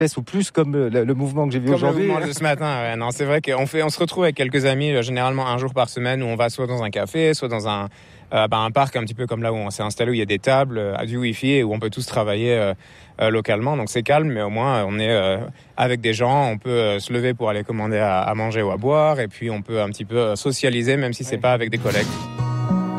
ou plus comme le mouvement que j'ai vu comme aujourd'hui. Le mouvement de ce matin, ouais. Non, c'est vrai qu'on se retrouve avec quelques amis, généralement un jour par semaine, où on va soit dans un café, soit dans un parc un petit peu comme là où on s'est installé, où il y a des tables, du wifi et où on peut tous travailler localement. Donc c'est calme, mais au moins on est avec des gens, on peut se lever pour aller commander à manger ou à boire, et puis on peut un petit peu socialiser, même si c'est pas avec des collègues.